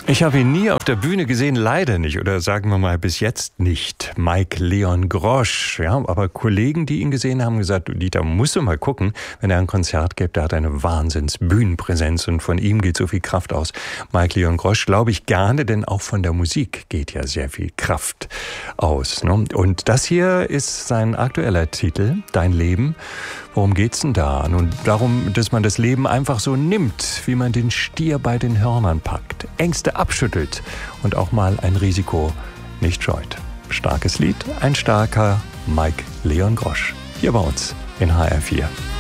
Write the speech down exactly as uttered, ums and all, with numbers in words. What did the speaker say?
Ich habe ihn nie auf der Bühne gesehen, leider nicht, oder sagen wir mal bis jetzt nicht. Mike Leon Grosch, ja, aber Kollegen, die ihn gesehen haben, gesagt, Dieter, musst du mal gucken, wenn er ein Konzert gibt, der hat eine Wahnsinns-Bühnenpräsenz und von ihm geht so viel Kraft aus. Mike Leon Grosch glaube ich gerne, denn auch von der Musik geht ja sehr viel Kraft aus, ne? Und das hier ist sein aktueller Titel, Dein Leben. Worum geht's denn da? Nun, darum, dass man das Leben einfach so nimmt, wie man den Stier bei den Hörnern packt, Ängste abschüttelt und auch mal ein Risiko nicht scheut. Starkes Lied, ein starker Mike Leon Grosch. Hier bei uns in H R vier.